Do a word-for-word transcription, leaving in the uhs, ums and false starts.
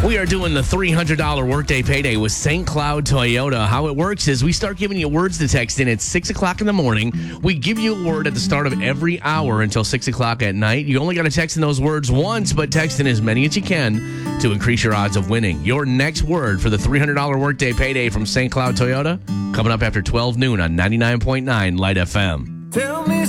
We are doing the three hundred dollars workday payday with Saint Cloud Toyota. How it works is we start giving you words to text in at six o'clock in the morning. We give you a word at the start of every hour until six o'clock at night. You only got to text in those words once, but text in as many as you can to increase your odds of winning. Your next word for the three hundred dollars workday payday from Saint Cloud Toyota coming up after twelve noon on ninety-nine point nine Light F M. Tell me